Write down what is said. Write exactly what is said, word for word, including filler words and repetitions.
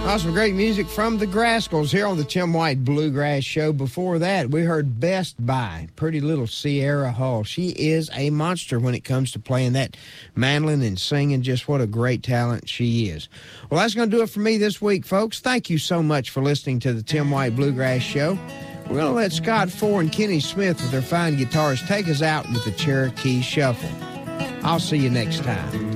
Awesome, great music from the Grascals here on the Tim White Bluegrass Show. Before that, we heard Best By, Pretty Little Sierra Hull. She is a monster when it comes to playing that mandolin and singing. Just what a great talent she is. Well, that's going to do it for me this week, folks. Thank you so much for listening to the Tim White Bluegrass Show. We're going to let Scott Ford and Kenny Smith with their fine guitars take us out with the Cherokee Shuffle. I'll see you next time.